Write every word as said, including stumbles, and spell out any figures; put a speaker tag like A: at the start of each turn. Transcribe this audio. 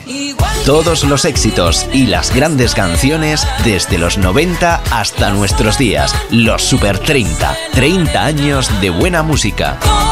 A: Todos los éxitos y las grandes canciones desde los noventa hasta nuestros días. Los Super treinta. treinta años de buena música.